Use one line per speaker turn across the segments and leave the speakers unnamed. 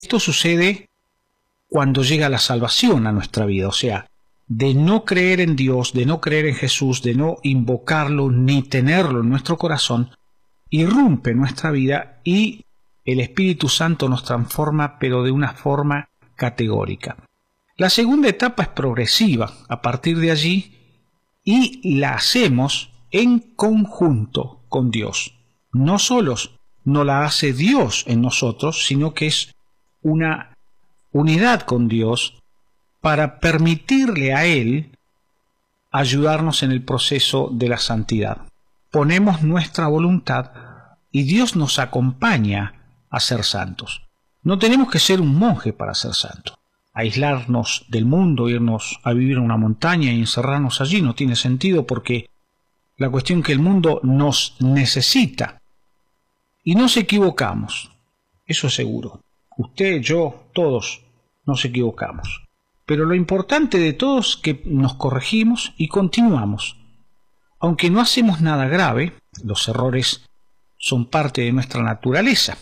Esto sucede cuando llega la salvación a nuestra vida, o sea, de no creer en Dios, de no creer en Jesús, de no invocarlo ni tenerlo en nuestro corazón, irrumpe nuestra vida y el Espíritu Santo nos transforma, pero de una forma categórica. La segunda etapa es progresiva a partir de allí y la hacemos en conjunto con Dios. No solos, no la hace Dios en nosotros, sino que es una unidad con Dios para permitirle a Él ayudarnos en el proceso de la santidad. Ponemos nuestra voluntad y Dios nos acompaña a ser santos. No tenemos que ser un monje para ser santos. Aislarnos del mundo, irnos a vivir en una montaña y encerrarnos allí no tiene sentido, porque la cuestión es que el mundo nos necesita. Y nos equivocamos, eso es seguro. Usted, yo, todos nos equivocamos. Pero lo importante de todos es que nos corregimos y continuamos. Aunque no hacemos nada grave, los errores son parte de nuestra naturaleza.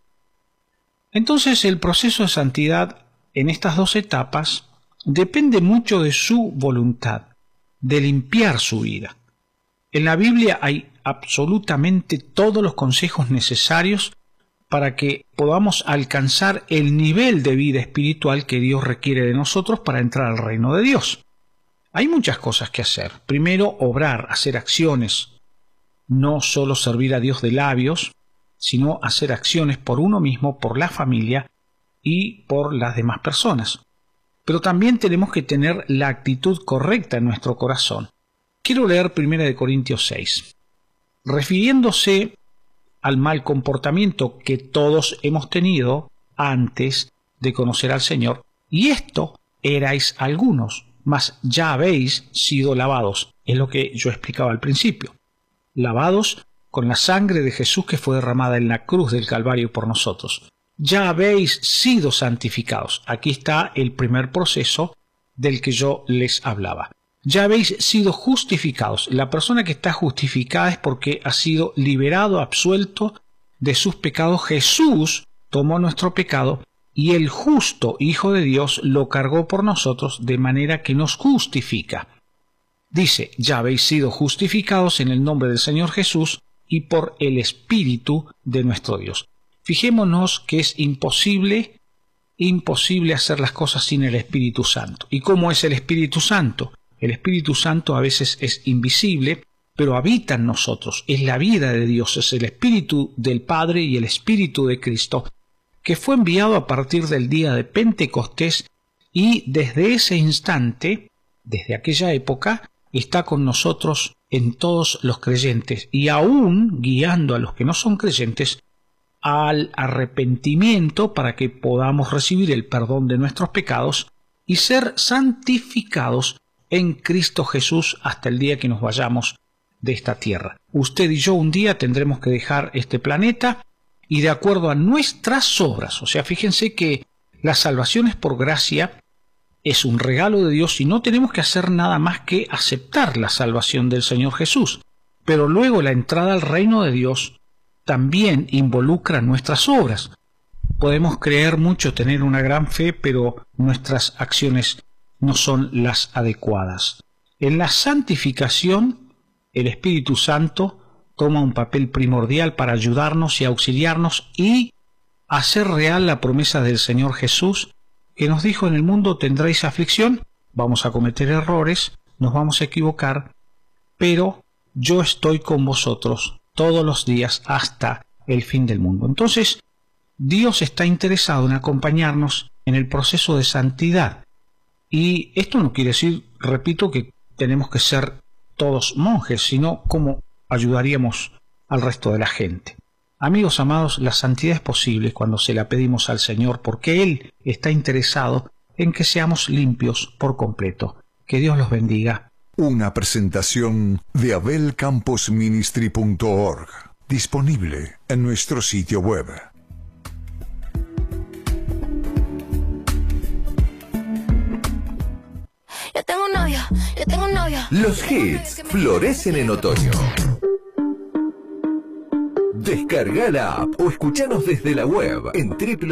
Entonces el proceso de santidad en estas dos etapas depende mucho de su voluntad, de limpiar su vida. En la Biblia hay absolutamente todos los consejos necesarios para que podamos alcanzar el nivel de vida espiritual que Dios requiere de nosotros para entrar al reino de Dios. Hay muchas cosas que hacer. Primero, obrar, hacer acciones. No solo servir a Dios de labios, sino hacer acciones por uno mismo, por la familia y por las demás personas. Pero también tenemos que tener la actitud correcta en nuestro corazón. Quiero leer 1 Corintios 6. Refiriéndose al mal comportamiento que todos hemos tenido antes de conocer al Señor, y esto erais algunos, mas ya habéis sido lavados. Es lo que yo explicaba al principio. Lavados con la sangre de Jesús que fue derramada en la cruz del Calvario por nosotros. Ya habéis sido santificados. Aquí está el primer proceso del que yo les hablaba. Ya habéis sido justificados. La persona que está justificada es porque ha sido liberado, absuelto de sus pecados. Jesús tomó nuestro pecado y el justo Hijo de Dios lo cargó por nosotros de manera que nos justifica. Dice, ya habéis sido justificados en el nombre del Señor Jesús y por el Espíritu de nuestro Dios. Fijémonos que es imposible hacer las cosas sin el Espíritu Santo. ¿Y cómo es el Espíritu Santo? El Espíritu Santo a veces es invisible, pero habita en nosotros. Es la vida de Dios, es el Espíritu del Padre y el Espíritu de Cristo, que fue enviado a partir del día de Pentecostés y desde ese instante, desde aquella época, está con nosotros en todos los creyentes y aún guiando a los que no son creyentes al arrepentimiento para que podamos recibir el perdón de nuestros pecados y ser santificados en Cristo Jesús hasta el día que nos vayamos de esta tierra. Usted y yo un día tendremos que dejar este planeta y de acuerdo a nuestras obras, o sea, fíjense que la salvación es por gracia, es un regalo de Dios y no tenemos que hacer nada más que aceptar la salvación del Señor Jesús. Pero luego la entrada al reino de Dios también involucra nuestras obras. Podemos creer mucho, tener una gran fe, pero nuestras acciones no son las adecuadas. En la santificación, el Espíritu Santo toma un papel primordial para ayudarnos y auxiliarnos y hacer real la promesa del Señor Jesús, que nos dijo: en el mundo tendréis aflicción, vamos a cometer errores, nos vamos a equivocar, pero yo estoy con vosotros todos los días hasta el fin del mundo. Entonces, Dios está interesado en acompañarnos en el proceso de santidad. Y esto no quiere decir, repito, que tenemos que ser todos monjes, sino cómo ayudaríamos al resto de la gente. Amigos amados, la santidad es posible cuando se la pedimos al Señor, porque Él está interesado en que seamos limpios por completo. Que Dios los bendiga.
Una presentación de abelcamposministry.org, disponible en nuestro sitio web.
Yo tengo un novio.
Los hits florecen en otoño. Descarga la app o escuchanos desde la web en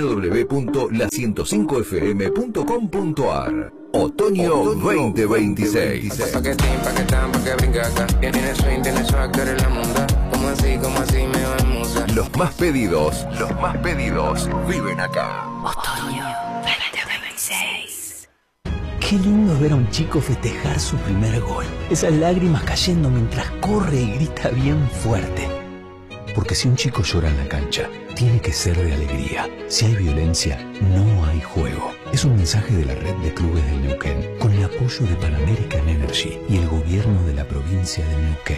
www.la105fm.com.ar. Otoño 2026.
Paquetín, paquetán, pa' que brinca acá. Tiene swing, tiene swag, tú eres la monda. Como así me va en musa.
Los más pedidos viven acá.
Otoño 2026.
Qué lindo es ver a un chico festejar su primer gol. Esas lágrimas cayendo mientras corre y grita bien fuerte. Porque si un chico llora en la cancha, tiene que ser de alegría. Si hay violencia, no hay juego. Es un mensaje de la Red de Clubes del Neuquén, con el apoyo de Pan American Energy y el gobierno de la provincia de Neuquén.